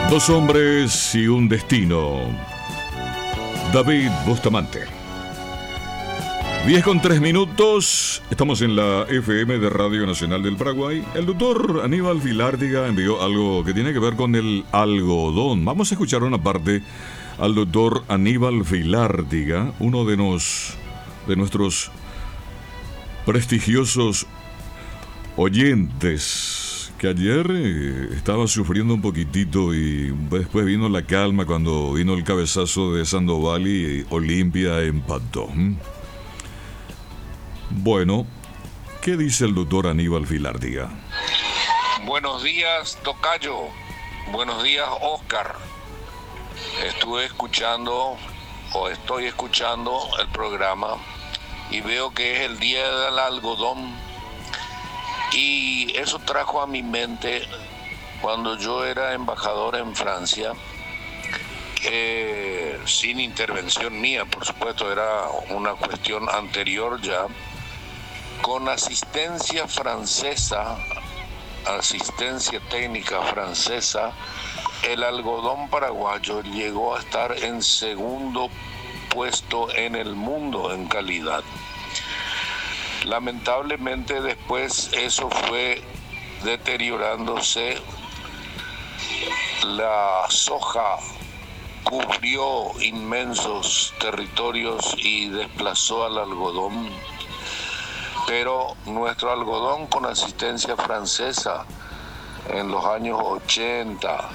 Dos hombres y un destino. David Bustamante. 10:03. Estamos en la FM de Radio Nacional del Paraguay. El doctor Aníbal Vilárdiga envió algo que tiene que ver con el algodón. Vamos a escuchar una parte al doctor Aníbal Vilárdiga, uno de nuestros prestigiosos oyentes, que ayer estaba sufriendo un poquitito y después vino la calma cuando vino el cabezazo de Sandoval y Olimpia empató. Bueno, ¿qué dice el doctor Aníbal Vilárdiga? Buenos días, tocayo. Buenos días, Oscar. Estoy escuchando el programa y veo que es el día del algodón. Y eso trajo a mi mente cuando yo era embajador en Francia, sin intervención mía, por supuesto, era una cuestión anterior ya, con asistencia francesa, asistencia técnica francesa, el algodón paraguayo llegó a estar en segundo puesto en el mundo en calidad. Lamentablemente después eso fue deteriorándose, la soja cubrió inmensos territorios y desplazó al algodón, pero nuestro algodón con asistencia francesa en los años 80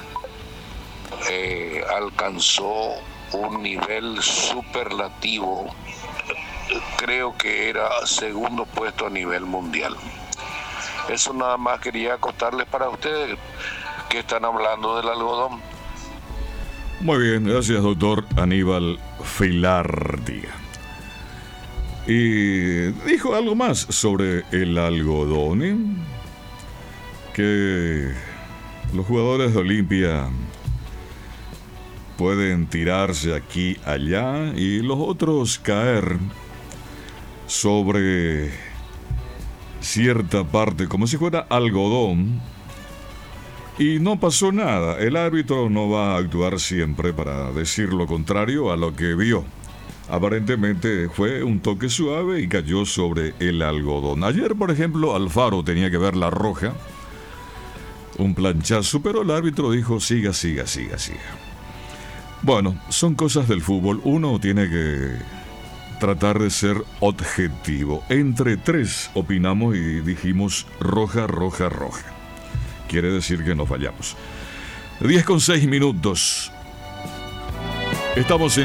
alcanzó un nivel superlativo. Creo que era segundo puesto a nivel mundial. Eso nada más quería contarles para ustedes que están hablando del algodón. Muy bien, gracias doctor Aníbal Vilárdiga. Y dijo algo más sobre el algodón, que los jugadores de Olimpia pueden tirarse aquí, allá, y los otros caer sobre cierta parte como si fuera algodón, y no pasó nada. El árbitro no va a actuar siempre para decir lo contrario a lo que vio. Aparentemente fue un toque suave y cayó sobre el algodón. Ayer, por ejemplo, Alfaro tenía que ver la roja, un planchazo, pero el árbitro dijo siga. Bueno, son cosas del fútbol. Uno tiene que tratar de ser objetivo. Entre tres opinamos y dijimos roja. Quiere decir que no fallamos. 10:06. Estamos en